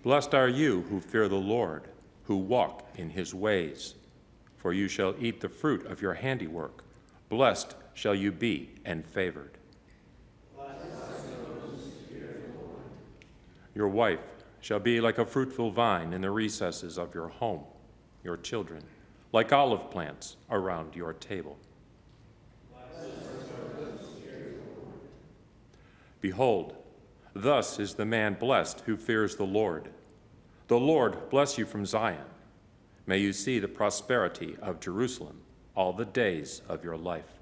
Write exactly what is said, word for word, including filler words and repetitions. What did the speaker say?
Blessed are you who fear the Lord, who walk in his ways. For you shall eat the fruit of your handiwork. Blessed shall you be and favored. Your wife shall be like a fruitful vine in the recesses of your home, your children, like olive plants around your table. Behold, thus is the man blessed who fears the Lord. The Lord bless you from Zion. May you see the prosperity of Jerusalem all the days of your life.